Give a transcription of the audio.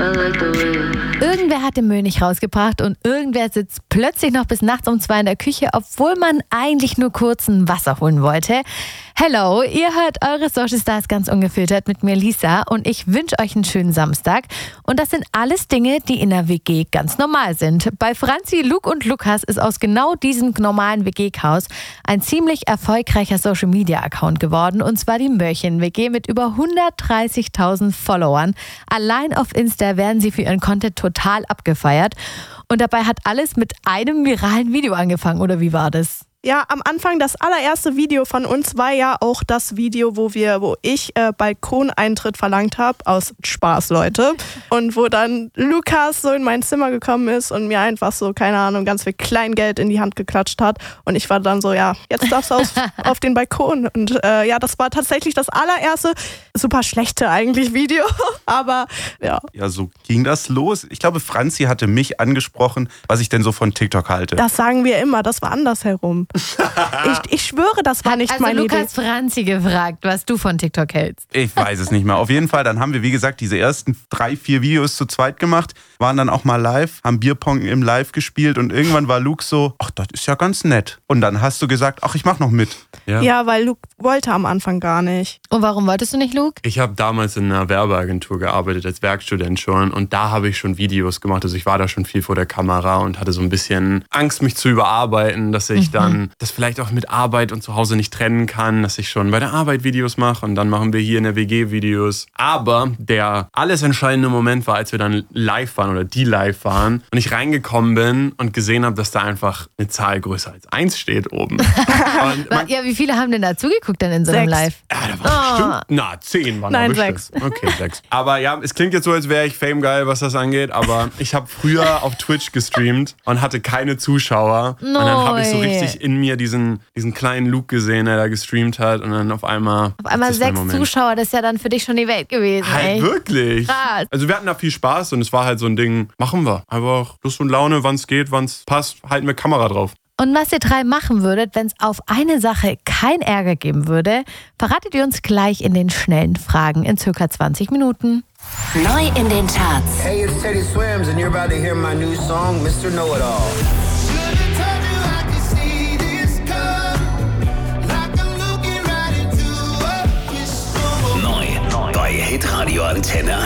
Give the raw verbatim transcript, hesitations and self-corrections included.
Irgendwer hat den Müll nicht rausgebracht und irgendwer sitzt plötzlich noch bis nachts um zwei in der Küche, obwohl man eigentlich nur kurz ein Wasser holen wollte. Hello, ihr hört eure Social Stars ganz ungefiltert mit mir Lisa und ich wünsche euch einen schönen Samstag. Und das sind alles Dinge, die in der W G ganz normal sind. Bei Franzi, Luke und Lukas ist aus genau diesem normalen W G-Chaos ein ziemlich erfolgreicher Social-Media-Account geworden, und zwar die Mörchen-W G mit über hundertdreißigtausend Followern. Allein auf Insta werden sie für ihren Content total abgefeiert. Und dabei hat alles mit einem viralen Video angefangen, oder wie war das? Ja, am Anfang, das allererste Video von uns war ja auch das Video, wo wir, wo ich äh, Balkoneintritt verlangt habe, aus Spaß, Leute. Und wo dann Lukas so in mein Zimmer gekommen ist und mir einfach so, keine Ahnung, ganz viel Kleingeld in die Hand geklatscht hat. Und ich war dann so, ja, jetzt darfst du auf, auf den Balkon. Und äh, ja, das war tatsächlich das allererste, super schlechte eigentlich Video. Aber ja. Ja, so ging das los. Ich glaube, Franzi hatte mich angesprochen, was ich denn so von TikTok halte. Das sagen wir immer, das war andersherum. ich, ich schwöre, das war Hat nicht also meine Lukas Idee. Franzi gefragt, was du von TikTok hältst. Ich weiß es nicht mehr. Auf jeden Fall, dann haben wir, wie gesagt, diese ersten drei, vier Videos zu zweit gemacht, waren dann auch mal live, haben Bierpong im Live gespielt und irgendwann war Luke so, ach, das ist ja ganz nett. Und dann hast du gesagt, ach, ich mach noch mit. Ja, ja, weil Luke wollte am Anfang gar nicht. Und warum wolltest du nicht, Luke? Ich habe damals in einer Werbeagentur gearbeitet, als Werkstudent schon, und da habe ich schon Videos gemacht. Also ich war da schon viel vor der Kamera und hatte so ein bisschen Angst, mich zu überarbeiten, dass ich mhm. dann das vielleicht auch mit Arbeit und zu Hause nicht trennen kann, dass ich schon bei der Arbeit Videos mache und dann machen wir hier in der W G Videos. Aber der alles entscheidende Moment war, als wir dann live waren oder die live waren und ich reingekommen bin und gesehen habe, dass da einfach eine Zahl größer als eins steht oben. Und man, ja, wie viele haben denn da zugeguckt dann in so einem sechs. Live? Ja, da war Oh. bestimmt, na, zehn waren da Nein, bestimmt. sechs. Okay, sechs. Aber ja, es klingt jetzt so, als wäre ich famegeil, was das angeht, aber ich habe früher auf Twitch gestreamt und hatte keine Zuschauer. No. Und dann habe ich so richtig in mir diesen, diesen kleinen Luke gesehen, der da gestreamt hat, und dann auf einmal... Auf einmal sechs Zuschauer, das ist ja dann für dich schon die Welt gewesen. Halt ey. wirklich. Krass. Also wir hatten da viel Spaß und es war halt so ein Ding, machen wir. Einfach Lust und Laune, wann es geht, wann es passt, halten wir Kamera drauf. Und was ihr drei machen würdet, wenn es auf eine Sache kein Ärger geben würde, verratet ihr uns gleich in den schnellen Fragen in circa zwanzig Minuten. Neu in den Charts. Hey, it's Teddy Swims and you're about to hear my new song, Mister Know-It-All. Neu bei Hitradio Antenne.